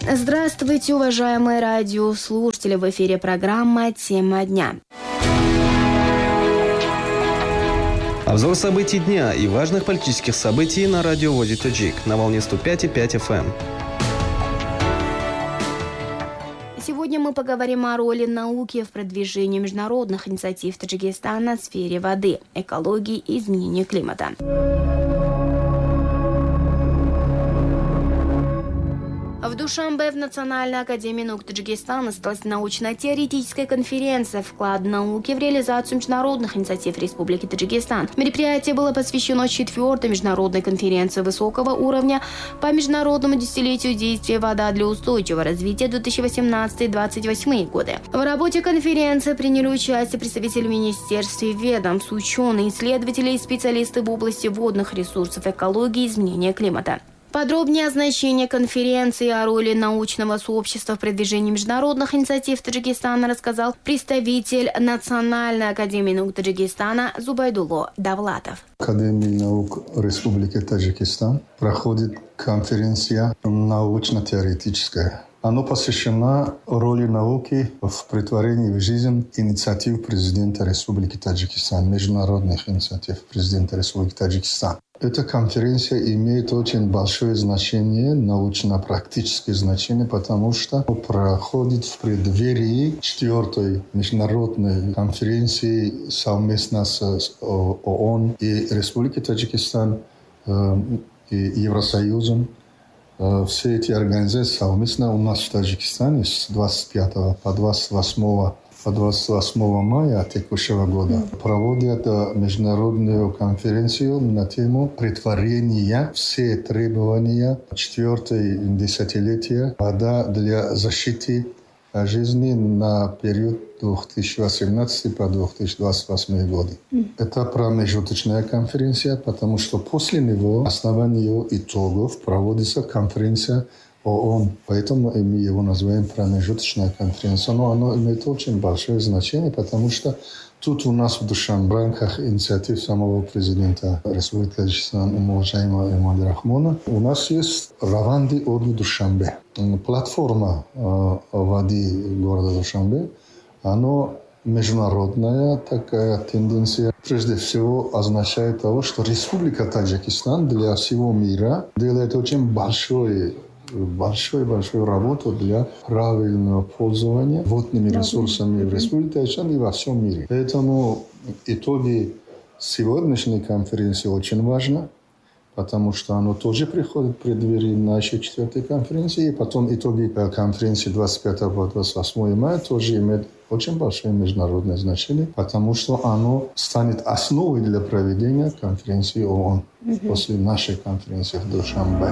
Здравствуйте, уважаемые радиослушатели! В эфире программа «Тема дня». Обзор событий дня и важных политических событий на радиовозе Таджик на волне 105,5 FM. Сегодня мы поговорим о роли науки в продвижении международных инициатив Таджикистана в сфере воды, экологии и изменения климата. В Душанбе в Национальной академии наук Таджикистана состоялась научно-теоретическая конференция «Вклад науки в реализацию международных инициатив Республики Таджикистан». Мероприятие было посвящено 4-й международной конференции высокого уровня по международному десятилетию действия «Вода для устойчивого развития» 2018-2028 годы. В работе конференции приняли участие представители министерств и ведомств, ученые, исследователи и специалисты в области водных ресурсов, экологии и изменения климата. Подробнее о значении конференции и о роли научного сообщества в продвижении международных инициатив Таджикистана рассказал представитель Национальной академии наук Таджикистана Зубайдулло Давлатов. Академии наук Республики Таджикистан проходит конференция научно-теоретическая. Она посвящена роли науки в претворении в жизнь инициатив президента Республики Таджикистан, международных инициатив президента Республики Таджикистан. Эта конференция имеет очень большое значение, научно-практическое значение, потому что проходит в преддверии 4-й международной конференции совместно с ООН и Республикой Таджикистан и Евросоюзом. Все эти организации совместно у нас в Таджикистане с 25 по 28 мая текущего года проводят международную конференцию на тему претворения все требования 4-й десятилетия «Вода для защиты жизни» на период 2018 по 2028 годы. Это промежуточная конференция, потому что после него, на основании ее итогов, проводится конференция ООН. Поэтому мы его называем промежуточная конференция. Но она имеет очень большое значение, потому что тут у нас в Душанбе, в рамках инициатив самого президента Республики Таджикистан, уважаемого Эмомали Рахмона, у нас есть Раванди Оду Душанбе. Платформа воды города Душанбе. Она международная такая тенденция. Прежде всего означает того, что Республика Таджикистан для всего мира делает очень большую работу для правильного пользования водными ресурсами в Республике Таджикистан и во всем мире. Поэтому итоги сегодняшней конференции очень важны, потому что оно тоже приходит в преддверии нашей 4-й конференции. И потом итоги конференции 25 по 28 мая тоже имеют очень большое международное значение, потому что оно станет основой для проведения конференции ООН после нашей конференции в Душанбе.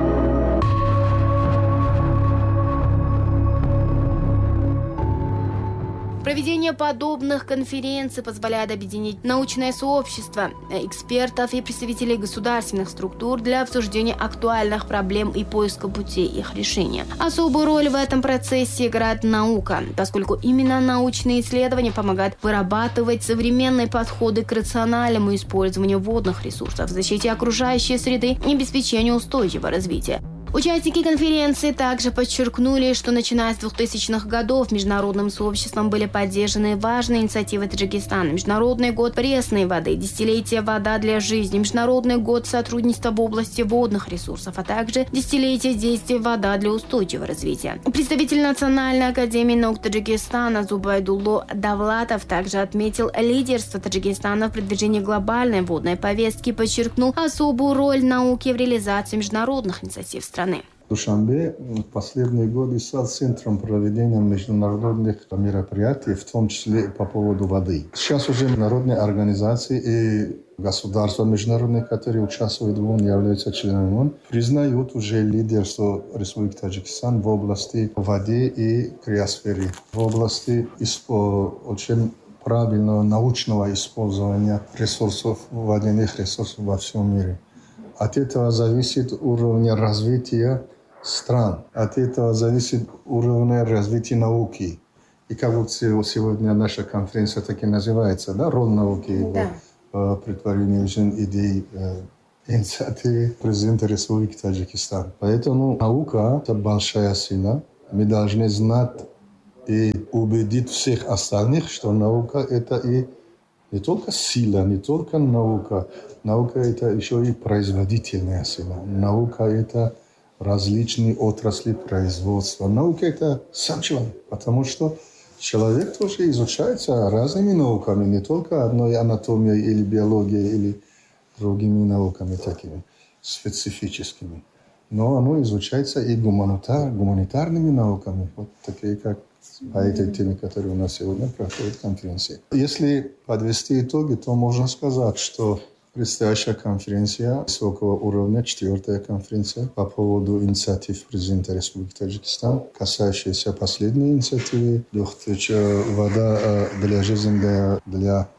Проведение подобных конференций позволяет объединить научное сообщество, экспертов и представителей государственных структур для обсуждения актуальных проблем и поиска путей их решения. Особую роль в этом процессе играет наука, поскольку именно научные исследования помогают вырабатывать современные подходы к рациональному использованию водных ресурсов, защите окружающей среды и обеспечению устойчивого развития. Участники конференции также подчеркнули, что начиная с 2000-х годов международным сообществом были поддержаны важные инициативы Таджикистана. Международный год пресной воды, десятилетие «Вода для жизни», Международный год сотрудничества в области водных ресурсов, а также десятилетие действия «Вода для устойчивого развития». Представитель Национальной академии наук Таджикистана Зубайдулло Давлатов также отметил лидерство Таджикистана в продвижении глобальной водной повестки и подчеркнул особую роль науки в реализации международных инициатив страны. Душанбе в последние годы стал центром проведения международных мероприятий, в том числе и по поводу воды. Сейчас уже международные организации и государства международные, которые участвуют в ООН, являются членами ООН, признают уже лидерство Республики Таджикистан в области воды и криосферы, в области очень правильного научного использования ресурсов, водяных ресурсов во всем мире. От этого зависит уровень развития стран. От этого зависит уровень развития науки. И как вот сегодня наша конференция так и называется, да, роль науки в претворении в жизнь идей инициативе президента Республики Таджикистан. Поэтому наука – это большая сила. Мы должны знать и убедить всех остальных, что наука – это и не только сила, не только наука. Наука – это еще и производительная сила. Наука – это различные отрасли производства. Наука – это сам человек, потому что человек тоже изучается разными науками, не только одной анатомией или биологией, или другими науками такими специфическими. Но оно изучается и гуманитарными науками, вот такие как по этой теме, которая у нас сегодня проходит конференция. Если подвести итоги, то можно сказать, что предстоящая конференция высокого уровня, 4-я конференция по поводу инициатив президента Республики Таджикистан, касающаяся последней инициативы «Вода для жизни для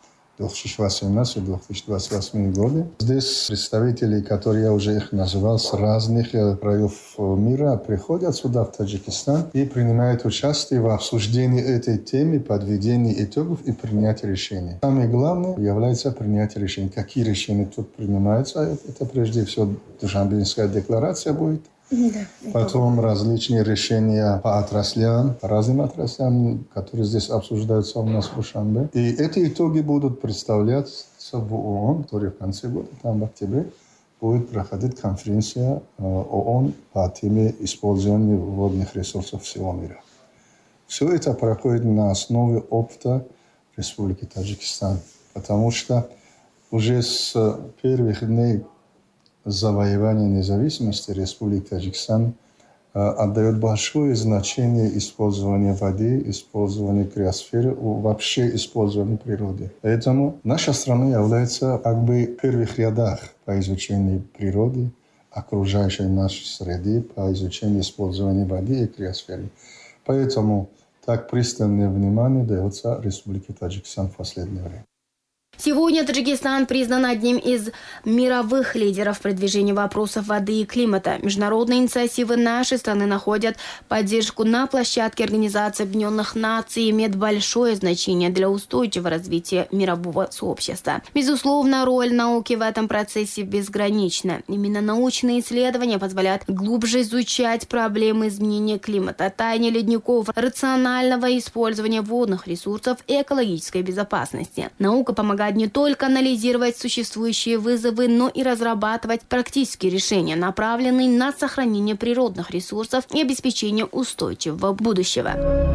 2018-2028 годы». Здесь представители, которые я уже их называл, с разных краев мира приходят сюда, в Таджикистан, и принимают участие в обсуждении этой темы, подведении итогов и принятии решений. Самое главное является принятие решений. Какие решения тут принимаются? Это прежде всего Душанбинская декларация будет. Да, потом различные решения по отраслям, по разным отраслям, которые здесь обсуждаются у нас в Душанбе. И эти итоги будут представляться в ООН, который в конце года, там в октябре, будет проходить конференция ООН по теме использования водных ресурсов всего мира. Все это проходит на основе опыта Республики Таджикистан, потому что уже с первых дней завоевания независимости Республики Таджикистан отдает большое значение использованию воды, использованию криосферы, вообще использованию природы. Поэтому наша страна является как бы в первых рядах по изучению природы, окружающей нашей среды, по изучению использования воды и криосферы. Поэтому так пристальное внимание дается Республике Таджикистан в последнее время. Сегодня Таджикистан признан одним из мировых лидеров в продвижении вопросов воды и климата. Международные инициативы нашей страны находят поддержку на площадке Организации Объединенных Наций и имеют большое значение для устойчивого развития мирового сообщества. Безусловно, роль науки в этом процессе безгранична. Именно научные исследования позволяют глубже изучать проблемы изменения климата, таяние ледников, рационального использования водных ресурсов и экологической безопасности. Наука помогает не только анализировать существующие вызовы, но и разрабатывать практические решения, направленные на сохранение природных ресурсов и обеспечение устойчивого будущего.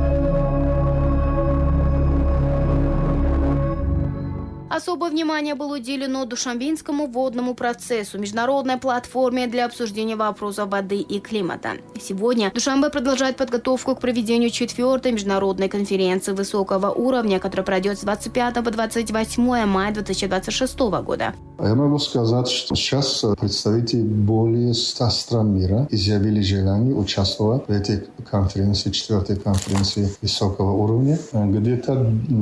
Особое внимание было уделено Душанбинскому водному процессу, международной платформе для обсуждения вопросов воды и климата. Сегодня Душанбе продолжает подготовку к проведению 4-й международной конференции высокого уровня, которая пройдет с 25 по 28 мая 2026 года. Я могу сказать, что сейчас представители более 100 стран мира изъявили желание участвовать в этой конференции, 4-й конференции высокого уровня. Где-то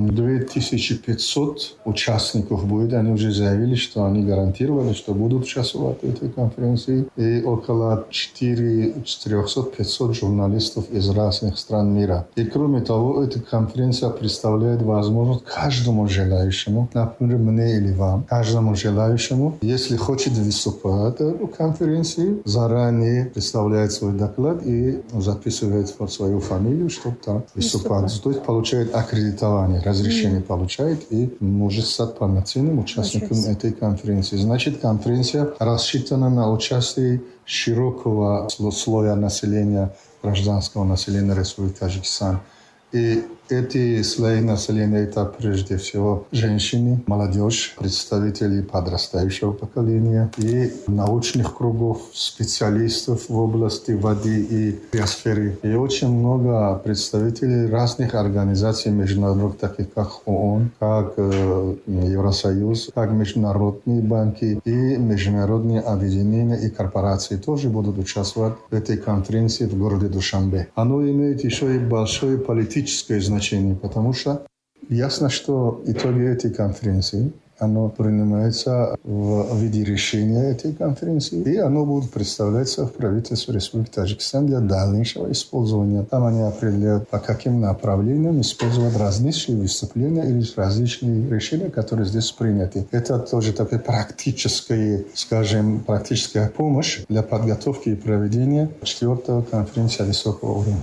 2500 участников будет. Они уже заявили, что они гарантировали, что будут участвовать в этой конференции. И около 400-500 журналистов из разных стран мира. И кроме того, эта конференция представляет возможность каждому желающему, например, мне или вам, каждому желающему, если хочет выступать в конференции, заранее представляет свой доклад и записывает свою фамилию, чтобы там выступать. То есть получает аккредитование, разрешение получает и может стать полноценным участником этой конференции. Значит, конференция рассчитана на участие широкого слоя населения, гражданского населения Республики Таджикистан. И эти слои населения – это прежде всего женщины, молодежь, представители подрастающего поколения и научных кругов, специалистов в области воды и биосферы. И очень много представителей разных организаций международных, таких как ООН, как Евросоюз, как международные банки и международные объединения и корпорации тоже будут участвовать в этой конференции в городе Душанбе. Оно имеет еще и большое политическое значение, потому что ясно, что итоги этой конференции оно принимается в виде решения этой конференции, и оно будет представляться в правительстве Республики Таджикистан для дальнейшего использования. Там они определяют, по каким направлениям использовать различные выступления или различные решения, которые здесь приняты. Это тоже такая практическая помощь для подготовки и проведения 4-й конференции высокого уровня.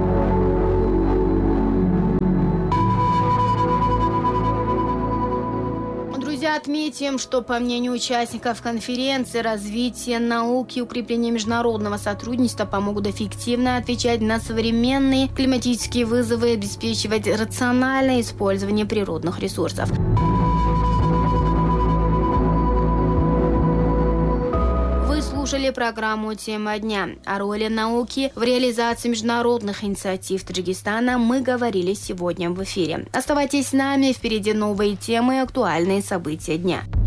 Отметим, что, по мнению участников конференции, развитие науки и укрепление международного сотрудничества помогут эффективно отвечать на современные климатические вызовы и обеспечивать рациональное использование природных ресурсов. Вы слушали программу «Тема дня». О роли науки в реализации международных инициатив Таджикистана мы говорили сегодня в эфире. Оставайтесь с нами, впереди новые темы и актуальные события дня.